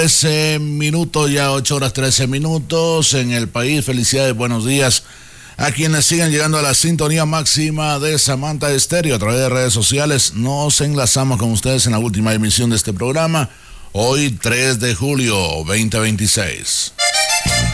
13 minutos, ya 8 horas 13 minutos en el país. Felicidades, buenos días a quienes siguen llegando a la sintonía máxima de Samantha Estéreo a través de redes sociales. Nos enlazamos con ustedes en la última emisión de este programa, hoy 3 de julio 2026.